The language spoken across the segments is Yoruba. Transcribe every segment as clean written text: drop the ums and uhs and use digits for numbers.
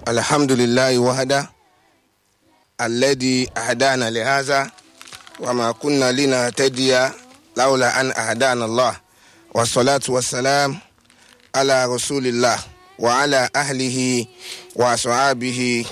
alhamdulillahi wahda alladhi ahdana lihaza wa ma kunna linahtadiya lawla an ahdana Allah wassalatu wassalam ala rasulillah wa ala ahlihi wa ashabihi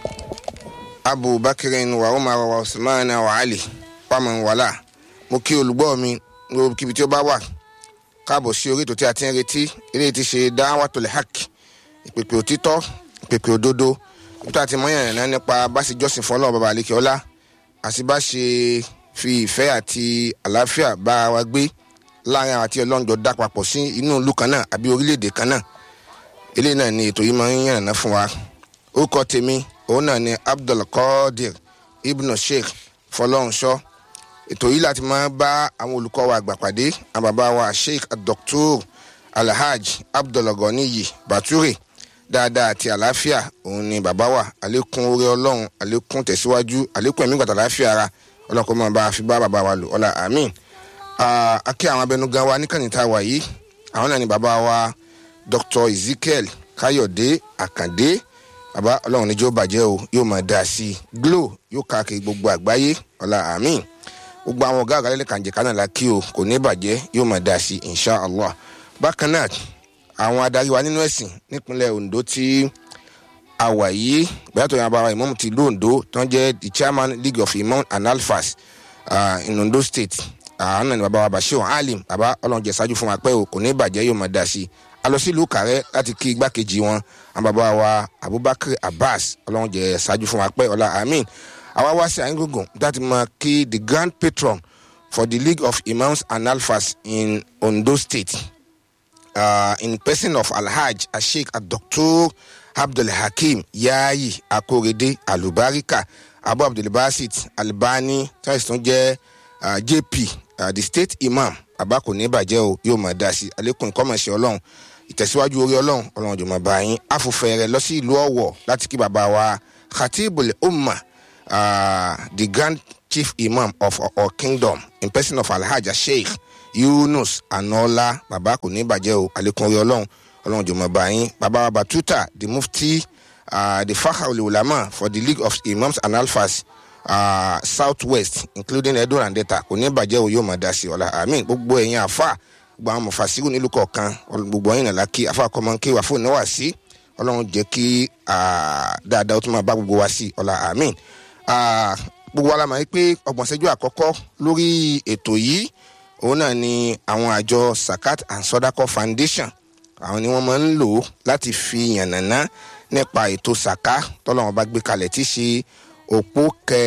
Abu Bakrin wa Umar wa Usman wa Ali wa man wala. Mo kí olùgbọ́ mi ní kíbi tí ó bá wà káàbọ̀ sí orí ètò tí a ti ń retí eléyìí tí ṣe Da'watul Haqq, ìpèpè òtítọ́, ìpèpè òdodo, tó àti mọ́yàn náà nípa bá ṣe jọ́sìn fún Ọlọ́run baba àlékè ọlá àti bá ṣe fi ìfẹ́ àti àlàáfíà bá wa gbé láàrin àwọn àti Ọlọ́run jọ dá papọ̀ sí inú ìlú kan náà àbí orílẹ̀-èdè kan náà. Eléyìí náà ni ètò yìí máa ń yànnà fún wa. Orúkọ tèmi òun náà ni Abdul Qadir Ibn Sheikh Fọlọ́runṣọ́. Ètò yìí láti máa bá àwọn olùkọ́ wa àgbà pàdé, àwọn bàbá wa Sheikh Dr. Alhaj Abdul Ghaniyi Bature dáadáa àti àlàáfíà òun ni bàbá wa. Àlékún oore Ọlọ́run, àlékún tẹ̀síwájú, àlékún ẹ̀mí gbàtà àlàáfíà ara Ọlọ́run kó máa bá fi bá bàbá wa lò ọlá àmín. Akí àwọn abẹnugan wa níkànnì tá a wà yìí, àwọn náà ni bàbá wa Dr. Ezekiel Káyọ̀dé Àkàndé. Bàbá Ọlọ́run ní jọ̀ọ́ bàjẹ́ o, yóò máa dá sí Glo yóò káàkiri gbogbo àgbáyé ọlá àmín. Gbogbo àwọn ọ̀gá àgbàlẹ̀ kànjẹ̀ kan náà la kí o, kò ní bàjẹ́, yóò máa dá sí insha Allah. Bákan náà àwọn adarí wa nínú ẹ̀sìn nípínlẹ̀ Ondo tí a wà yìí, bẹ́ẹ̀ tó yan bá wa Imam ti ìlú Ondo tó ń jẹ́ the chairman League of Imam and Alfas in Ondo State. Àwọn náà ni bàbá wa Bashir Alim. Bàbá Ọlọ́run jẹ́ ṣáájú fún wa pé o, kò ní bàjẹ́, yóò máa dá sí. A lọ sí ìlú Kàrẹ́ láti kí igbákejì wọn, àwọn bàbá wa Abubakar Abbas. Ọlọ́run jẹ́ ṣáájú fún wa pé ọlá àmín. Àwa wá sí Àyíngungun láti máa kí the grand patron for the League of Imams and Alfas in Ondo State, in person of Alhaj Sheikh Dr. Abdul Hakim Yayi Akorede Alubarika Abu Abdul Basit Albani tí wọ́n jẹ́ JP the state imam. Bàbá kò ní bàjẹ́ o, yóò máa dá sí. Àlékún ìkọ́mọ̀ṣẹ́ Ọlọ́run, ìtẹ̀síwájú orí Ọlọ́run jọ máa bá yín. Afùfẹ́ rẹ̀ lọ sí ìlú Ọ̀wọ̀ láti kí bàbá wa Khatibul Ummah, the grand chief imam of our kingdom, in person of Alhaja Sheikh Yunus Anola. Bàbá kò ní bàjẹ́ o, àlékún orí Ọlọ́run jọ máa bá yín. Bàbá wa Batuta, the mufti, the Fakhrul Ulama for the League of Imams and Alfas Southwest, including Edo and Delta, kò ní bàjẹ́ o, yóò máa dá sí ọlá àmín. Gbogbo ẹ̀yin àfà, gbogbo àwọn mufasiru nílùú kọ̀ọ̀kan, gbogbo ẹ̀yin náà lákì àfà kọ́mọ kí wà fún níwà sí. Ọlọ́run jẹ́ kí dáadáa ó tún máa bá gbogbo wa sí ọlá àmín. Gbogbo wa la mọ̀ pé ọgbọ̀n ṣẹ́jú àkọ́kọ́ lórí ètò yìí òun náà ni àwọn àjọ Zakat and Sodako Foundation. Àwọn ni wọ́n máa ń lò láti fi yànnàná nípa ètò sàká tọ́lọ́run bá gbé kalẹ̀ tí ṣe òpó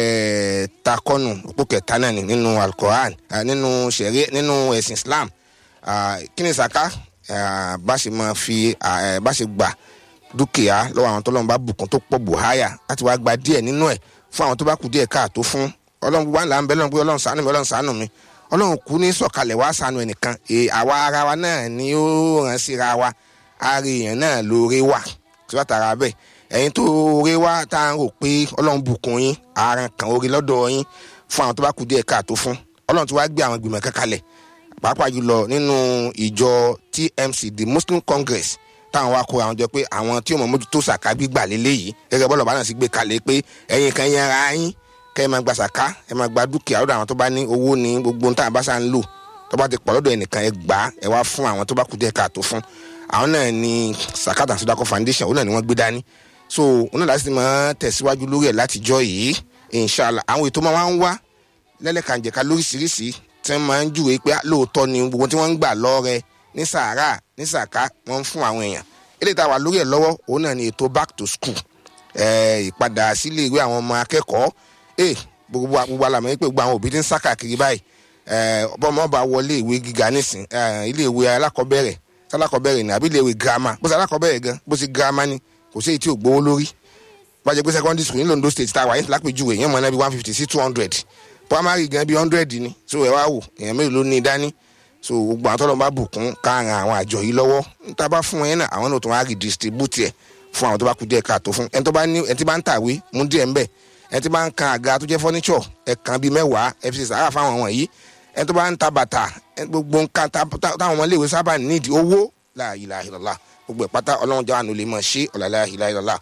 kẹta náà nínú Al-Quran, nínú ṣẹ̀rí, nínú ẹ̀sìn Islam. Kí ni sàká? Bá ṣe máa fi bá ṣe gbà dúkìá lọ́wọ́ àwọn tọ́lọ́run bá bùkún tó pọ̀ bùháyà láti wá gba díẹ̀ nínú ẹ̀ fún àwọn tó bá kù díẹ̀ káàtó fún. Ọlọ́run wà là ń bẹ lọ́run pé Ọlọ́run ṣàánú mi, Ọlọ́run ṣàánú mi. Ọlọ́run kú ní sọ̀kalẹ̀ wá ṣàánú ẹnìkan. Àwa ara wa náà ni ó rán síra wa. Ara èèyàn náà lóore wà tí wọ́n tara bẹ́ẹ̀. Ẹ̀yin tó oore wá tá à ń rò pé Ọlọ́run bùkún yín, àrùn kan oore lọ́dọ̀ yín fún àwọn tó bá kù díẹ̀ káàtó fún. Ọlọ́run ti wá gbé àwọn ìgbìmọ̀ kankalẹ̀ pàápàá jùlọ nínú ìjọ TMC, the Muslim Congress, táwọn wá kó àwọn jọ pé àwọn tí ó mọ̀ mójútó sàká gbígbà lélẹ́yìí gẹ́gẹ́ bọ́lọ̀ bá náà sì gbé kalẹ̀ pé ẹ̀yin kan yẹn ara yín kẹ́ ẹ máa gba sàká, ẹ máa gba dúkìá lọ́dọ̀ àwọn tó bá ní owó ní gbogbo ohun tá a bá sá ń lò tó bá ti pọ̀ lọ́dọ̀ ẹnìkan ẹ gbà á, ẹ wá fún àwọn tó bá kù díẹ̀ káàtó fún. Àwọn náà ni Zakat and Sodako Foundation, òun náà ni wọ́n gbé dání. So òun náà láti máa tẹ̀síwájú lórí ẹ̀ látijọ́ yìí inshallah. Àwọn ètò máa ń wá lẹ́lẹ́kànjẹ̀ka lóríṣiríṣi tí wọ́n máa ń júwe pé lóòótọ́ ni gbogbo tí wọ́n ń gbà lọ́rẹ ní sàárà ní sàká wọ́n ń fún àwọn èèyàn. Eléyìí tá a wà lórí ẹ̀ lọ́wọ́ òun náà ni ètò back to school, ìpadà sílé ìwé àwọn ọmọ akẹ́kọ̀ọ́. Gbogbo àlàmọ́ yìí pé gbogbo àwọn òbí ti ń sá káàkiri báyìí. Bọ́mọ bá wọlé ìwé gíga nísìn, ilé ìwé alákọ̀ọ́bẹ̀rẹ̀ sálákọ̀ọ́bẹ̀rẹ̀ ní àbí ilé ìwé girama, bó ṣe alákọ̀ọ́bẹ̀rẹ̀ gan bó ṣe girama ni kò sí èyí tí ò gbówó lórí. Bájẹ́ pé secondary school ní Ondo State tá a wà yín lápèjúwe èèyàn mọ̀ náà bí 150 sí 200, primary gan bí 100 ni. So ẹ wá wò èèyàn mélòó ló ní dání. So gbogbo àwọn tọ́lọ́ bá bùkún káàrin àwọn àjọ yìí lọ́wọ́, níta bá fún wọn náà àwọn náà tó wá redistribute ẹ̀ fún àwọn tó bá kù díẹ̀ káàtó fún. Ẹni tí bá ń tàwé mú díẹ̀ ńbẹ̀, ẹni tí bá ń kan àga tó jẹ́ furniture ẹ̀kan bíi 10 ẹ fi ṣe sàárà fáwọn wọ̀nyí. Ẹni tó bá ń ta bàtà, gbogbo nǹkan táwọn ọmọ iléèwé sábà nídìí owó, la ilaha illallah, gbogbo ìpátá Ọlọ́run jáwánu lè mọ̀ ṣe la ilaha illallah.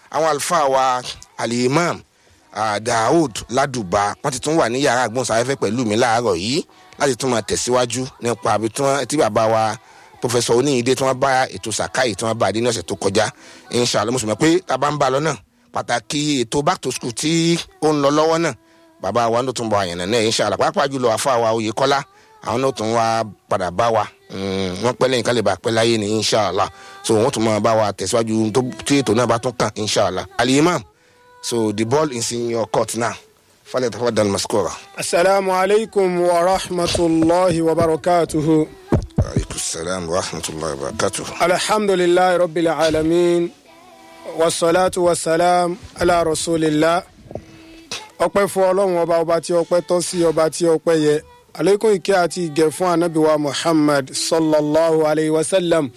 àwọn àlùfáà wa al-imam Daoud Ládùbà wọ́n ti tún wà ní yàrá àgbọ̀nsáfẹ́fẹ́ pẹ̀lú mi láàárọ̀ yìí láti tún máa tẹ̀síwájú nípa àbí tí bàbá wa Professor Oníyìndé tí wọ́n bá ètò sàkáì tí wọ́n bá dé ní ọ̀sẹ̀ tó kọjá inshallah mo sì mọ̀ pé tá a bá ń bá lọ náà pàtàkì ètò back to school tí ó ń lọ lọ́wọ́ náà bàbá wa ló tún bọ̀ àyànnà náà inshallah pàápàá jùlọ àfáà wa Oyèkọ́lá àwọn náà tún wá padà bá wa wọ́n pẹ́ lẹ́yìn kálí bá pẹ́ láyé ní inshallah so wọ́n tún máa bá wa tẹ̀síwájú tí ètò náà bá tún kàn inshallah al-imam so the ball is in your court now falyatafaddal maskura. Assalamu alaikum wa rahmatullahi wa barakatuhu. Alaikum salam wa rahmatullahi wa barakatuhu. Alhamdulillahi rabbil alamin wassalatu wassalam ala rasulillah. Ọpẹ́ fún Ọlọ́run ọba tí ọpẹ́ tọ́ sí, ọba tí ọpẹ́ yẹ. Àlékún ìkẹ́ àti ìgẹ̀ fún Ànábì wa Muhammad sallallahu alayhi wa sallam.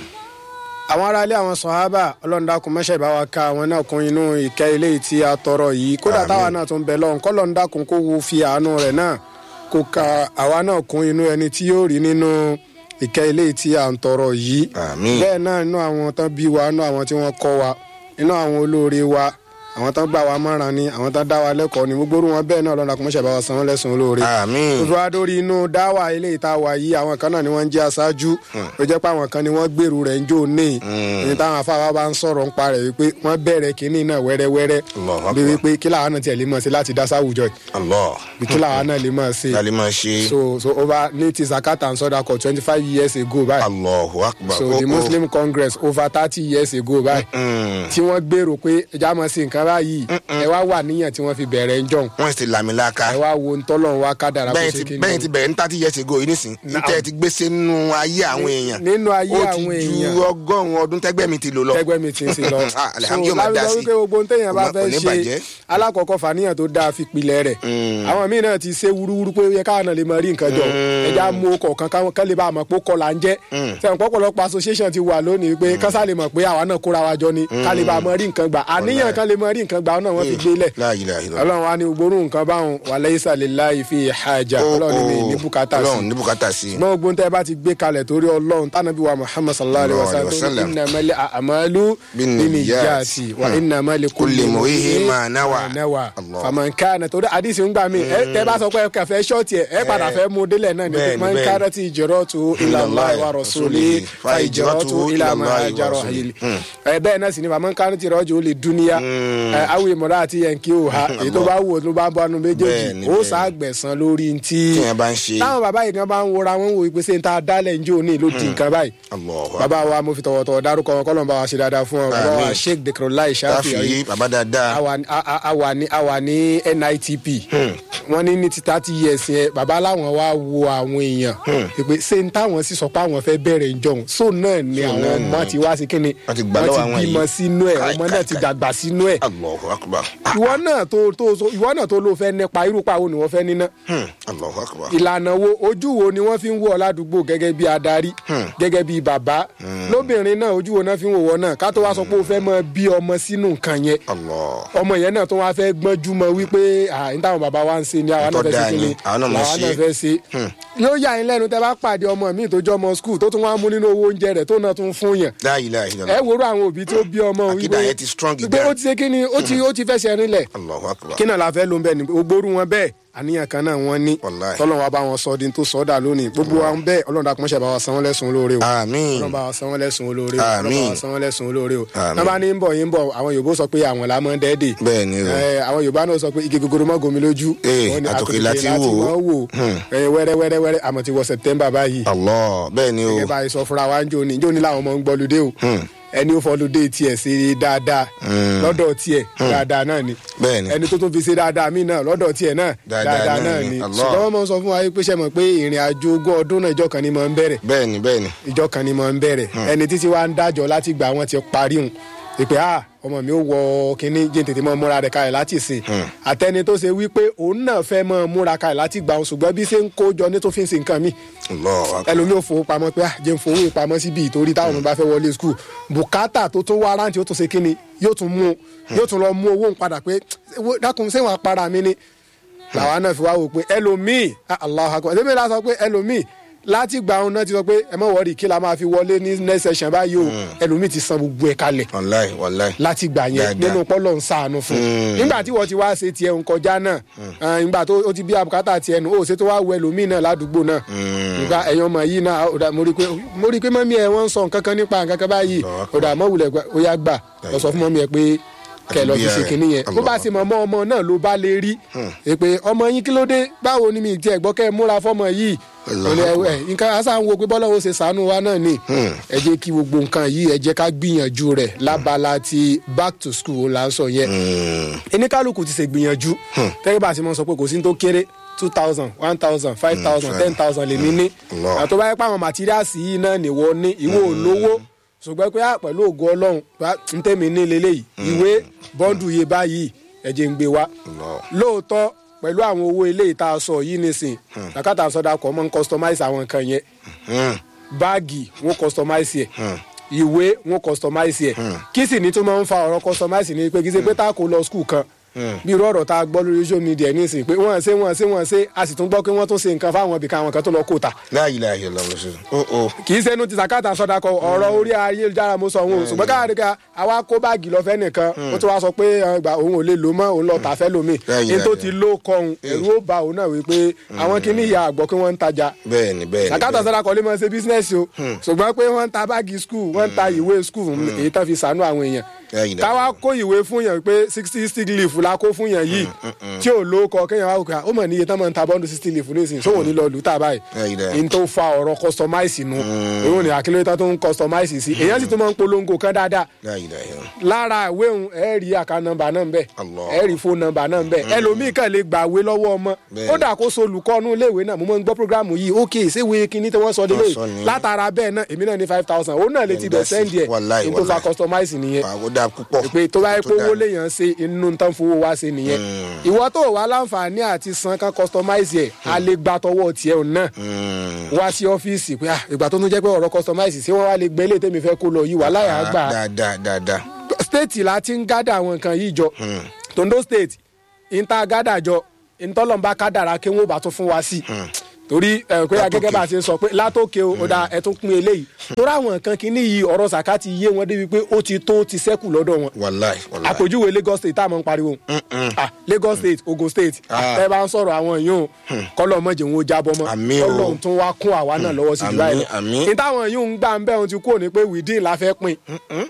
Àwọn ará ilé àwọn sàhábà Ọlọ́run dákun má ṣe bá wa ka àwọn náà kún inú ìkẹ́ ilé tí a tọrọ yìí. Kódà táwa náà tún bẹ lọ́hùn k'Ọlọ́run dákun kó wo fi àánú rẹ̀ náà kó ka àwa náà kún inú ẹni tí yóò rí nínú ìkẹ́ ilé tí a ń tọrọ yìí. Bẹ́ẹ̀ náà inú àwọn tán bí wa, inú àwọn tí wọ́n kọ́ wa, inú àwọn olóore wa, àwọn tán gbà wá mọ́ràn ni, àwọn tán dá wa lẹ́kọ̀ọ́ ni, gbogbo orú wọn bẹ́ẹ̀ náà Ọlọ́run àkọ́mọ́ṣẹ́ bá wa san wọ́n lẹ́san olóore. Gbogbo adórí inú dáwà ilé ìta wà yìí àwọn kan náà ni wọ́n ń jẹ́ aṣáájú ó jẹ́ pé àwọn kan ni wọ́n gbèrú rẹ̀ ń jò ní ní táwọn afáwá bá ń sọ̀rọ̀ ń parẹ̀ wípé wọ́n bẹ̀rẹ̀ kínní náà wẹ́rẹ́wẹ́rẹ́ bí wípé kí làwọn náà tiẹ̀ lè mọ̀ sí láti dá sáwùjọ yìí kí làwọn náà lè mọ̀ sí. so over ní ti zakat and sodako 25 years ago báyìí. Allahu Akbar. So the Muslim Congress over 30 years ago báyìí tí wọ́n gbèrò pé ẹja mọ̀ sí nǹkan báyìí ẹ wá wà níyàn tí wọ́n fi bẹ̀rẹ̀ ń jọ̀hún. wọ́n ti làmìlaka. ẹ wá wo ntọ́lọ́run wá kádàrá kó ṣe kí ni. bẹ́ẹ̀ ti bẹ̀rẹ̀ ní 30 years ago yìí nísìn ntẹ́ ti gbé sínú ayé àwọn èèyàn. nínú ayé àwọn èèyàn ó ti ju 100 ọdún tẹ́gbẹ́ mi ti lò lọ. tẹ́gbẹ́ mi ti ń sin lọ. alhamdulilayi máa dá sí. so lábẹ́ gbogbo ntẹ́yìn bá fẹ́ ṣe alákọ̀ọ́kọ́ fàníyàn tó dáa fi pilẹ̀ rẹ̀. àwọn míì náà ti ṣe wúrúwúrú pé yẹ káwọn náà lè máa rí nǹkan jọ. ẹja mú ọkọ̀ kan kán lè bá a mọ̀ pé ó kọ́ là ń jẹ́. sẹ́wọ̀n pọ̀pọ̀lọpọ̀ association ti wà lónìí pé kásá lè mọ̀ pé àwa náà kóra wa jọ ni ká lè bá a mọ̀ rí nǹkan gbà. àníyàn kan lè mọ̀ rí nǹkan gbà náà wọ́n fi gbé lẹ̀. Ọlọ́run wa ni gbóró nǹkan báwọn wa laysa lillahi fi haja Ọlọ́run ni ní bùkátà sí. ṣùgbọ́n ogun tẹ́ bá ti gbé kalẹ̀ torí Ọlọ́run tánàbí wa Muhammad sallallahu alaihi wasallam innamal a'malu binniyati wa innamal likulli imri'in ma nawa faman kana torí àdìsí ń gbà mí tẹ́ bá sọ pé kẹfẹ́ ṣọ́ọ̀tì ẹ̀ padà fẹ́ mú délẹ̀ náà ni man kanat hijratuhu ila Allahi wa rasulihi fa hijratuhu ila ma hajara ilayhi. bẹ́ẹ̀ náà sì ni faman kanat hijratuhu lidunya awi murati yanki ha èyí tó bá wò ló bá bọ́nu méjèèjì ó ṣàgbẹ̀san lórí ntí táwọn bàbá yìí kan bá ń wora wọn wò ìpèsè ntá dálẹ̀ njó ní ló di nǹkan báyìí. bàbá wa mo fi tọ̀wọ̀tọ̀wọ̀ dárúkọ wọn kọ́lọ́n bá wa ṣe dáadáa fún ọ bàbá wa Sheikh Dhikrlahi Shafi'i àwa ní NITP wọ́n ní ti 30 years yẹn bàbá láwọn wá wo àwọn èèyàn pé ṣé n táwọn sì sọ pé àwọn fẹ́ bẹ̀rẹ̀ njọ́hún so náà ni àwọn ọmọ ti wá sí kíni wọ́n ti bímọ sínú ẹ̀ ọmọ náà ti dàgbà sínú ẹ̀. ìwọ náà tó ló fẹ́ nípa irúpa wo ni wọ́n fẹ́ níná. Allahu Akbar. ìlànà wo ojú wo ni wọ́n fi ń wò ọ́ ládùúgbò gẹ́gẹ́ bí adarí gẹ́gẹ́ bí bàbá lóbìnrin náà ojú wo náà fi ń wò wọ́n náà ká tó wá sọ pé o fẹ́ mọ bí ọmọ sínú nǹkan yẹn ọmọ yẹn náà tó wá fẹ́ gbọ́njú mọ wípé ní táwọn bàbá wa ń ṣe ni àwa náà fẹ́ ṣe kí ni àwa náà fẹ́ ṣe. yóò yà yín lẹ́nu tẹ́ bá pàdé ọmọ mi tó jọ ọmọ skul tó tún wá mú nínú owó oúnjẹ rẹ̀ tó náà tún fún yàn. ẹ wòrò àwọn òbí tó bí ọmọ wípé ó ti ṣe kí ni ó ti fẹsẹ̀ rinlẹ̀ kí náà la fẹ́ ló ń bẹ̀ ni gbogbo wọn bẹ́ẹ̀ àníyàn kan náà wọ́n ní tọ́lọ́run wa bá wọn sọ di tó sọ́dà lónìí gbogbo wa ń bẹ́ẹ̀ Ọlọ́run dákun mọ́ṣẹ́ bá wa san wọ́n lẹ́sùn olóore o Ọlọ́run bá wa san wọ́n lẹ́sùn olóore o Ọlọ́run bá wa san wọ́n lẹ́sùn olóore o náà bá ní ń bọ̀ àwọn Yorùbá sọ pé àwọn làmọ́ dẹ́ẹ̀dẹ̀ àwọn Yorùbá náà sọ pé igi gogoro mọ́ gomi lójú àtòkè láti wò wẹ́rẹ́wẹ́rẹ́ àmọ́ ti wọ September báyìí bẹ́ẹ̀ ni o gẹ́gẹ́ báyìí sọ fúnra wa ń jóni láwọn ọmọ ń gbọ́ludé o ẹni ó fọlùdé tiẹ̀ ṣe dáadáa lọ́dọ̀ tiẹ̀ dáadáa náà ni ẹni tó tún fi ṣe dáadáa mí náà lọ́dọ̀ tiẹ̀ náà dáadáa náà ni ṣùgbọ́n wọ́n mọ̀ sọ fún wa pé ṣe mọ̀ pé ìrìn àjò ogún ọdún náà ìjọ kan ni máa ń bẹ̀rẹ̀ bẹ́ẹ̀ni ìjọ kan ni máa ń bẹ̀rẹ̀ ẹni títí wa ń dájọ́ láti gbà wọ́n ti parí hùn ìpè ọmọ mi ó wọ kínní jẹ́ tètè mọ́ múra rẹ̀ kalẹ̀ láti sìn àtẹni tó ṣe wípé òun náà fẹ́ mọ́ múra kalẹ̀ láti gbà òun ṣùgbọ́n bí ṣe ń kó jọ ní tó fi ń ṣe nǹkan mi ẹlòmí ò fowó pamọ́ pé jẹ́ ń fowó ìpamọ́ síbi ìtorí táwọn ọmọ bá fẹ́ wọlé skul bùkátà tó tún wá rántí ó tún ṣe kínní yóò tún lọ mú owó ń padà pé dákun ṣé wọn apara mi ni làwa náà fi wá wò pé ẹlòmíì Allahu Akbar ẹlòmíì la sọ pé ẹlòmíì láti gbà wọn náà ti sọ pé ẹ mọ̀ wọ́ọ̀rì kí la máa fi wọlé ní next session báyìí o ẹlòmíì ti san gbogbo ẹ̀ kalẹ̀ wàláì láti gbà yẹn nínú pọ́lọ̀ ń sàánú fún nígbà tí wọ́n ti wá ṣe tiẹ̀ ń kọjá náà nígbà tó o ti bí abùkátà tiẹ̀ nù ó ṣe tó wá wọ ẹlòmíì náà ládùúgbò náà nígbà ẹ̀yàn ọmọ yìí náà mo rí i pé mọ́mí ẹ̀ wọ́n ń sọ nǹkan kan nípa nǹkan kan báyìí ọ̀dà mọ́wulẹ̀ ó yá gbà lọ sọ fún mọ́mí ẹ̀ pé kẹ lọ fi ṣe kinní yẹn bó bá ṣe mọ ọmọ náà ló bá lè rí pé ọmọ yín kí ló dé báwo ni mi tiẹ̀ gbọ́ kẹ́ ẹ múra fọ́mọ yìí nǹkan asa ń wo pé bọ́lá wo ṣe sànú wa náà ni ẹ jẹ́ kí gbogbo nǹkan yìí ẹ jẹ́ ká gbìyànjú rẹ̀ lábala ti back to school là ń sọ yẹn oníkálukú ti ṣe gbìyànjú tẹ́lẹ̀ bá a ṣe mọ sọ pé kò sí ní tó kéré 2,000 1,000 5,000 10,000 lè ní ní àtọ́báyé pàwọn materials yìí náà nìwọ ní ìwọ olówó ṣùgbọ́n pé pẹ̀lú ògo ọlọ́run ń tẹ̀mí ní lélẹ́yìí ìwé bọ́ńdù yé báyìí ẹ̀jẹ̀ ń gbé wá lóòótọ́ pẹ̀lú àwọn owó ilé ìta sọ yìí nísìn Zakata Sọdakọ mọ́ ń customize àwọn nǹkan yẹn báàgì wọ́n customize ẹ̀ ìwé wọ́n customize ẹ̀ kí sì ní tó máa ń fa ọ̀rọ̀ customize ní pé kí ṣe pé tá a kò lọ school kan bí irú ọ̀rọ̀ tá a gbọ́ lórí social media nísìnyí pé wọ́n ṣe a sì tún gbọ́ pé wọ́n tún ṣe nǹkan fáwọn ibìkan àwọn kan tó lọ kó ta. láàyè lọ́wọ́ sí i. kì í ṣẹ́nu ti Zakata Sọdakọ ọ̀rọ̀ orí ayélujára mo sọ òun ṣùgbọ́n káàdì ká àwa kó báàgì lọ fẹ́ nìkan ó tún wá sọ pé òun ò lè lò mọ́ òun lọ tà fẹ́ lómi ní tó ti ló kọ̀hún ẹ̀rú ó ba òun náà wípé àwọn kìíní ìyá àgbọ̀ pé wọ́n ń tajà. bẹ́ẹ̀ni Zakata Sọdakọ lè máa ṣe bísínẹ́sì o ṣùgbọ́n pé wọ́n ń ta báàgì skul wọ́n ń ta ìwé skul èyí tán fi ṣàánú àwọn èèyàn káwá kó ìwé fún yàn pé 60 leaf la kó fún yàn yìí tí ò ló kọ kéèyàn wá wò ó mọ̀ níye tán máa ń ta bọ́ndù 60 leaf nísìnyí sóhun ní lọ lù tá báyìí n tó fa ọ̀rọ̀ customize nu òun ni àkílóyè tó ń customize sí èèyàn sì tún máa ń polongo kan dáadáa lára ìwé òun ẹ rí àká nọ́mbà náà ń bẹ ẹ rí fóònù nọ́mbà náà ń bẹ ẹlòmíì kàn lè gbà wé lọ́wọ́ ọmọ ó dà kó solùkọ́ nú iléèwé náà mo máa ń gbọ́ programu yìí ok ṣéwé kinní tí wọ́n sọ délé látara bẹ́ẹ̀ náà èmi náà ní 5,000 òun náà lè ti bẹ̀ sẹ́ndì ẹ̀ n tó fa customize nìyẹn pé tó bá yẹ pé owó léèyàn ṣe inú tán fowó wá ṣe nìyẹn ìwọ tó wà láǹfààní àti san kan customize ẹ̀ a lè gba tọwọ́ tiẹ̀ òun náà wá sí ọ́fíìsì pé ìgbà tó tún jẹ́ pé ọ̀rọ̀ customize ṣé wọ́n wá lè gbé ilé tèmi fẹ́ kó lọ yìí wà láyà àgbà dáadáa state la ti ń gádà àwọn nǹkan yìí jọ Tondo state ìta gádà jọ ìtọ́lọ́mbà kádàrá kí wọ́n bá tún fún wa sí torí pé gẹ́gẹ́ bá a ṣe sọ pé látòkè o da ẹtún pín eléyìí torí àwọn nǹkan kìíní yìí ọ̀rọ̀ Sàká ti yé wọn débi pé ó ti tó ti ṣẹ́kù lọ́dọ̀ wọn. wàláì. àpèjúwe Lagos state tá a mọ̀ ń pariwo Lagos state Ogun state ẹ bá ń sọ̀rọ̀ àwọn yìí kọ́lọ̀ mọ̀jẹ̀ wọn ó jábọ́ mọ́ kọ́lọ̀ tún wá kún àwa náà lọ́wọ́ sí jù báyìí lọ. ní táwọn yìí ń gbà ń bẹ́ wọn ti kúrò ní pé wìdíìn la fẹ́ pín.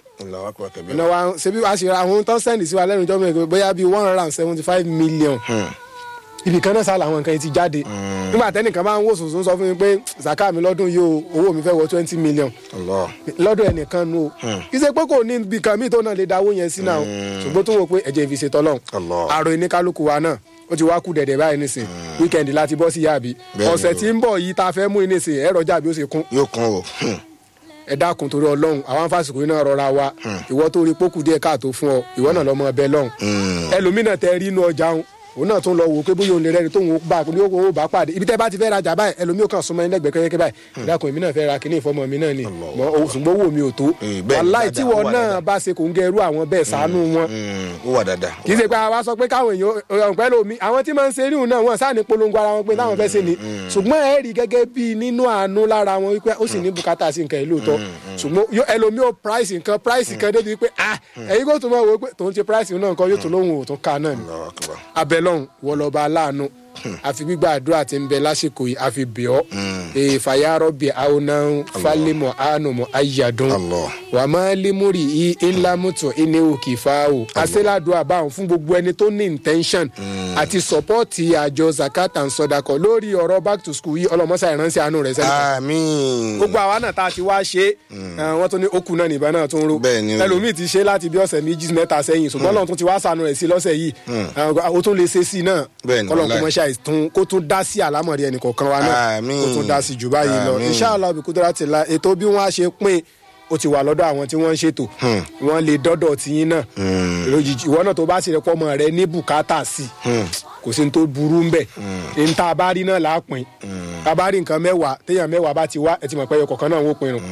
ṣebí wàá ṣe àwọn tó ń sẹ́ndì sí wa lẹ́nu ìjọba ẹ̀gbẹ́ bóyá bíi 175 million ibì kan náà sá làwọn nǹkan yìí ti jáde nígbà tẹ́nìkan máa ń wò sùn sọ fún mi pé Sàká mi lọ́dún yìí o owó mi fẹ́ wọ 20 million lọ́dọ̀ ẹnìkan nù o kì í ṣe pé kò ní ibì kan míì tó náà lè dáwó yẹn sí náà ṣùgbọ́n tó wò pé ẹ̀jẹ̀ ìfi ṣe tọ́lọ́hún àrò ìníkálukú wa náà ó ti wá kú dẹ̀dẹ̀ báyìí nísìn wíkẹ́ndì láti bọ́ sí yàbí ọ̀sẹ̀ tí ń bọ̀ yìí tá a fẹ́ mú nísìn ẹ̀rọ jàbí ó ṣe kún. yóò kún o. ẹ dákun torí Ọlọ́run àwọn fásitì náà rọra wa ìwọ tó rí pókù díẹ̀ káàtó fún ọ ìwọ náà lọ́mọ ọbẹ̀ lọ́hùn ẹlòmínà tẹ rí inú ọjà òun náà tún lọ wò pé bóyá òun lè rẹ́ni tóun bá ní owó bá pàdé ibi tẹ́ bá ti fẹ́ rajà báyìí ẹlòmíì ò kàn súnmọ́ ẹni lẹ́gbẹ̀ẹ́ kẹ́kẹ́ báyìí ìdákùn èmi náà fẹ́ ra kíní ìfọmọ mi náà ni ṣùgbọ́n owó mi ò tó wàláì tí wọn náà bá ṣe kò ń gẹrú àwọn bẹ́ẹ̀ ṣàánú wọn. ó wà dáadáa. kì í ṣe pé àwa sọ pé káwọn èèyàn pẹ́ lómi àwọn tí máa ń ṣe ríhùn náà wọn sáà ní polongo ara wọn pé táwọn fẹ́ ṣe ni ṣùgbọ́n ẹ rí gẹ́gẹ́ bí nínú àánú lára wọn wípé ó sì ní bùkátà sí nǹkan ìlú tọ́ ṣùgbọ́n ẹlòmíì ò price kan débi pé ẹ̀yin kò tún mọ̀ wò pé tòun ti price náà nǹkan yóò tún lóhùn òtún ká náà ni abẹ́lọ́hùn wọlọ́ba aláàánú àfi gbígbà àdúrà tí ń bẹ lásìkò yìí àfi bíọ́ fàyàrọ̀ bíi àwọn falẹ́mọ̀ àánúmọ̀ ayàdùn wà má límúrì yìí ńlámùtò ìní òkè fáwọ̀ àṣẹládùá báwọn fún gbogbo ẹni tó ní intention àti sọpọ́ọ̀tì àjọ Zakata Sọdakọ lórí ọ̀rọ̀ back to school yìí ọlọ́mọṣà ìránṣẹ́ àánú rẹ̀ sẹ́lẹ̀. àmín. gbogbo àwa náà tá a ti wá ṣe wọ́n tún ní okùn náà nìbọn náà tún ró ẹlòmíì ti ṣe láti bí ọ̀sẹ̀ méjì mẹ́ta sẹ́yìn ṣùgbọ́n Ọlọ́run tún ti wá ṣàánú rẹ̀ sí lọ́sẹ̀ yìí ó tún lè ṣe sí náà kó tún dá sí àlámọ̀rí ẹnì kọ̀ọ̀kan wa náà kó tún dá sí jù báyìí lọ inshallah bí kudratillah ètò bí wọ́n á ṣe pín ó ti wà lọ́dọ̀ àwọn tí wọ́n ń ṣètò wọ́n lè dọ́dọ̀ tiyín náà lójijì ìwọ náà tó bá sì rẹ pọ́ ọmọ rẹ ní bùkátà sí kò sí ní tó burú ń bẹ̀ ní tá a bá rí náà láàpín tá a bá rí nǹkan 10 téèyàn 10 bá ti wá ẹ ti mọ̀ pé ẹyọ kọ̀ọ̀kan náà wọ́n pinnu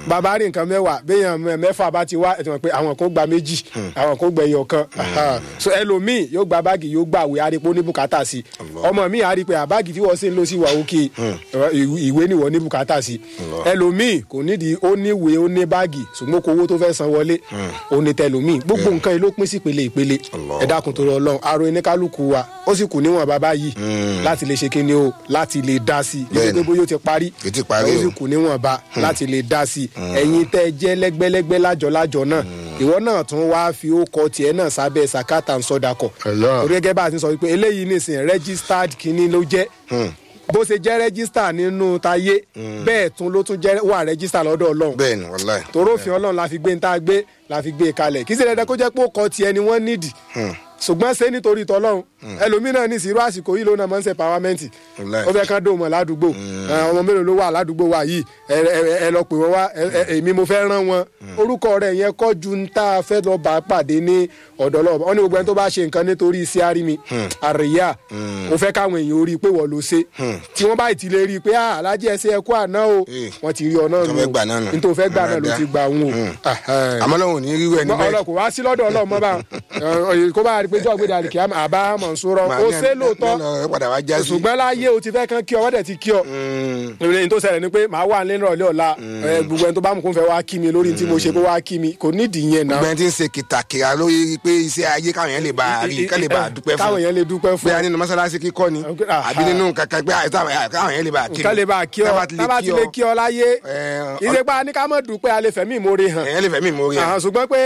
bàbá rí nǹkan mẹ́wàá béèyàn mẹ́fà bá ti wá ẹ ti mọ̀ pé àwọn kan gba méjì àwọn kan gba ẹyọ kan so ẹlòmíì yóò gba báàgì yóò gba àwé arípo ní bùkátà sí ọmọ mi àrí pé àbáàgì tí wọ́n sì ń lò sí wà òkè ìwé nìwọ ní bùkátà sí ẹlòmíì kò nídìí ó ní ìwé ó ní báàgì ṣùgbọ́n kò owó tó fẹ́ san wọlé ó ní tẹlòmíì gbogbo nǹkan yìí ló pín sí ìpele ẹ dákun tó rọ Ọlọ́run aro ẹni kálukú wa ó sì kù níwọ̀n bàbá yìí láti lè ṣe kíni o láti lè dá sí i gbogbo yóò ti parí ó sì kù níwọ̀n bá láti lè dá sí i ẹ̀yin tẹ́ jẹ́ lẹ́gbẹ́lẹ́gbẹ́ lájọ náà ìwọ náà tún wá fi ó kọ tiẹ̀ náà sábẹ́ sàkátà ń sọdakọ̀ orí gẹ́gẹ́ bá a ti sọ wípé eléyìí nìsín registered kíní ló jẹ́ bó ṣe jẹ́ rẹ́gísítà nínú tayé bẹ́ẹ̀ tún ló tún jẹ́ wà rẹ́gísítà lọ́dọ̀ Ọlọ́run bẹ́ẹ̀ ni wàláhì torófin Ọlọ́run la fi gbé ń tá a gbé la fi gbé kalẹ̀ kì í ṣe dandan kó jẹ́ pé ó kọ tiẹ̀ ni wọ́n nídìí ṣùgbọ́n ṣe nítorí tọlọ́run ẹlòmíràn ní ìṣirò àsìkò yìí ló náà máa ń ṣe pàwámẹ́ǹtì ó fẹ́ kán dòmọ̀ ládùúgbò ọmọ mélòó ló wà ládùúgbò wa yìí ẹ lọ pè wọ́n wá èmi mo fẹ́ rán wọn orúkọ rẹ̀ yẹn kọ́ ju ń tá a fẹ́ lọ bá pàdé ní ọ̀dọ̀ lọ́wọ́ wọn ní gbogbo ẹni tó bá ṣe nǹkan nítorí iṣẹ́ àrími àríyá ó fẹ́ káwọn èèyàn rí i pé wọ́n ló ṣe tí wọ́n bá ti lè rí i pé alájí ẹsẹ̀ ẹ̀kọ́ àná o wọ́n ti rí ọ náà nù nítorí fẹ́ gbà náà ló ti gbà wọn o. àmọ́ lọ́wọ́ ní rírú ẹni bẹ́ẹ̀ ọlọ́kùn wá sí lọ́dọ̀ Ọlọ́run mọ́ bá kó bá rí i pé jọ́ gbéra kí àbá Mọ̀nsúrọ̀ ó ṣe lóòótọ́ ṣùgbọ́n láyé o ti fẹ́ kán kí ọ wọ́n dẹ̀ ti kí ọ. ìròyìn tó ṣẹlẹ̀ ni pé màá wà nílẹ̀ ìrọ̀lẹ́ ọ̀la gbogbo ẹni tó bá mú kó fẹ́ wá kí mi lórí tí mo ṣe kó wá kí mi kò nídìí yẹn náà. gbogbo ẹni tí ń ṣe kìtàkìtà lórí pé iṣẹ́ ayé káwọn yẹn lè bá rí ká lè bá dúpẹ́ fún káwọn yẹn lè dúpẹ́ fún bóyá nínú mọ́sálásí kíkọ́ ni àbí nínú kankan pé káwọn yẹn lè bá kí ká lè bá kí ọ tábà ti lè kí ọ láyé ìṣèpá ní ká mọ̀ dúpẹ́ alẹ́ fẹ̀mí ìmoore hàn ṣùgbọ́n pé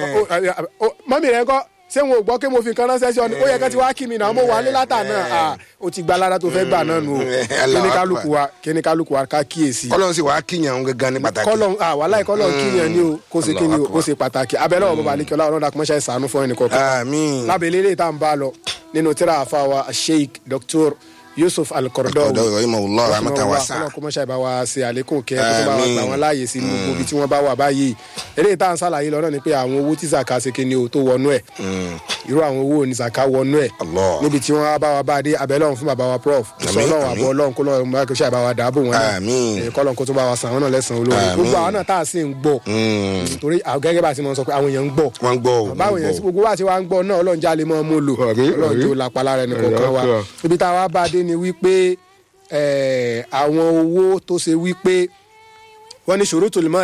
mọ́mì rẹ̀ kọ́ ṣé wọn ò gbọ́ pé mo fi nǹkan ránṣẹ́ sí ọ ni ó yẹ kí wọ́n ti wá kí mi náà mo wà ní látà náà ó ti gba lára tó fẹ́ gbà náà nù o kíní kálukú wa ká kíyèsí. kọ́lọ́n sì wá kíyàn ń gangan ní pàtàkì. wàláhì kọ́lọ́n kíyàn ni o kó ṣe kíni o kó ṣe pàtàkì abẹ́rẹ́ ọ̀bọ̀ balẹ̀ ọlọ́run ọ̀dà kọ́mọ́ṣẹ́ ìsànú fún ẹnì kọ̀ọ̀kan. àmín. lábẹ́lẹ́ ilé ìta ń bá lọ nínú tíra àfàwà Sheikh Dr. Yusuf Al-Qaradawi kọmọṣẹ bá wa ṣe àlékún kẹ kó bá wa gbà wọn láàyè sí gbogbo ibi tí wọn bá wà báyìí eléyìí tá à ń ṣàlàyé lọ́nà ni pé àwọn owó tí zaka ṣe kí ni o tó wọnú ẹ̀ irú àwọn owó ní zaka wọnú ẹ̀ níbi tí wọ́n bá wa bá dé abẹ́lọ́run fún bàbá wa prof ìṣọ́lọ́run àbọ̀ ọlọ́run kó lọ́run bá ṣe àbá wa dàbò wọn náà kọ́lọ́run kó tó bá wa sàn wọn náà lẹ́sàn-án olóore gbogbo àwọn náà tá a sì ń gbọ́ torí gẹ́gẹ́ bá a ti mọ̀ sọ pé àwọn èèyàn ń gbọ́ báwo èèyàn sí gbogbo wa ti wá ń gbọ́ náà ọlọ́run já lè mọ́ ọmọ lò ọlọ́run jó lápá lára ẹnì kọ̀ọ̀kan wa ibi tá a wá bá dé ni wípé àwọn owó tó ṣe wípé wọ́n ní ṣòro tó lè mọ́